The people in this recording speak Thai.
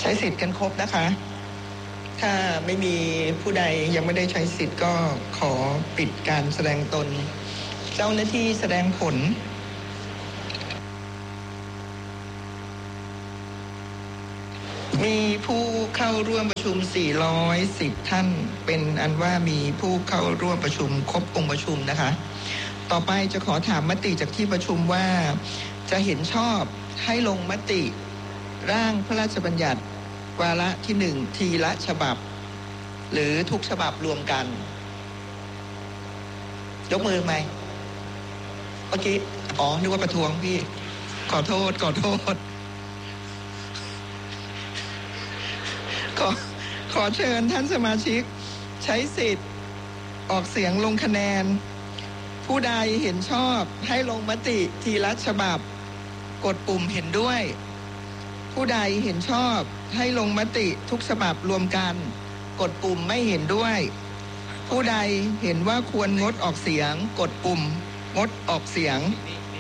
ช้สิทธิ์กันครบนะคะถ้าไม่มีผู้ใดยังไม่ได้ใช้สิทธิ์ก็ขอปิดการแสดงตนเจ้าหน้าที่แสดงผลมีผู้เข้าร่วมประชุม410ท่านเป็นอันว่ามีผู้เข้าร่วมประชุมครบองค์ประชุมนะคะต่อไปจะขอถามมติจากที่ประชุมว่าจะเห็นชอบให้ลงมติร่างพระราชบัญญัติวาระที่1ทีละฉบับหรือทุกฉบับรวมกันยกมือไหมเมื่อกี้นึกว่าประท้วงพี่ขอโทษขอเชิญท่านสมาชิกใช้สิทธิ์ออกเสียงลงคะแนนผู้ใดเห็นชอบให้ลงมติทีละฉบับกดปุ่มเห็นด้วยผู้ใดเห็นชอบให้ลงมติทุกฉบับรวมกันกดปุ่มไม่เห็นด้วยผู้ใดเห็นว่าควรงดออกเสียงกดปุ่มงดออกเสียง